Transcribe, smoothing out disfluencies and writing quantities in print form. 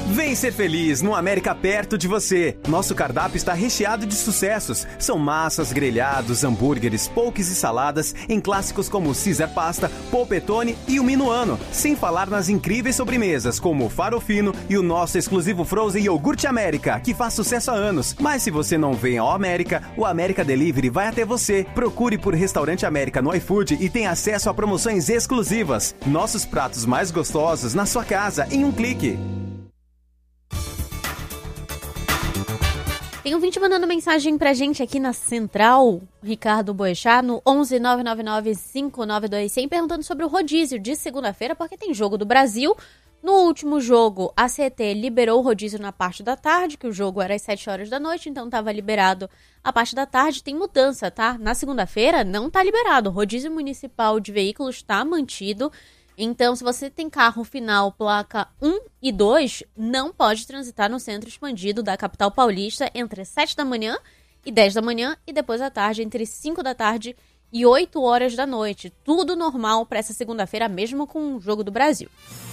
Vem ser feliz no América perto de você. Nosso cardápio está recheado de sucessos. São massas, grelhados, hambúrgueres, poques e saladas em clássicos como Caesar Pasta, Polpettone e o Minuano. Sem falar nas incríveis sobremesas como o Farofino e o nosso exclusivo Frozen Iogurte América, que faz sucesso há anos. Mas se você não vem ao América, o América Delivery vai até você. Procure por Restaurante América no iFood e tenha acesso a promoções exclusivas. Nossos pratos mais gostosos na sua casa em um clique. Tem um ouvinte mandando mensagem pra gente aqui na Central, Ricardo Boechat, no 11999592100, perguntando sobre o rodízio de segunda-feira, porque tem jogo do Brasil. No último jogo, a CET liberou o rodízio na parte da tarde, que o jogo era às 7 horas da noite, então estava liberado a parte da tarde. Tem mudança, tá? Na segunda-feira não tá liberado. O rodízio municipal de veículos está mantido. Então, se você tem carro final placa 1 e 2, não pode transitar no centro expandido da capital paulista entre 7 da manhã e 10 da manhã e depois à tarde entre 5 da tarde e 8 horas da noite. Tudo normal para essa segunda-feira, mesmo com o Jogo do Brasil.